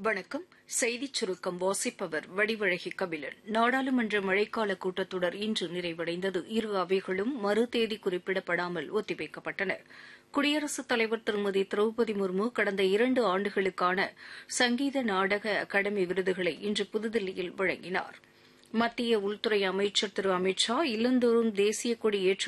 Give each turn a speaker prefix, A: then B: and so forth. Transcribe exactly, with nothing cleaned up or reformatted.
A: வணக்கம். செய்திச் சுருக்கம் வாசிப்பவர் வடிவழகி கபிலன். நாடாளுமன்ற மழைக்கால கூட்டத்தொடர் இன்று நிறைவடைந்தது. இரு அவைகளும் மறு தேதி குறிப்பிடப்படாமல் ஒத்திவைக்கப்பட்டன. குடியரசுத் தலைவர் திருமதி திரௌபதி முர்மு கடந்த இரண்டு ஆண்டுகளுக்கான சங்கீத நாடக அகாடமி விருதுகளை இன்று புதுதில்லியில் வழங்கினார். மத்திய உள்துறை அமைச்சர் திரு அமித் ஷா இல்லந்தோறும் தேசிய கொடி ஏற்றும்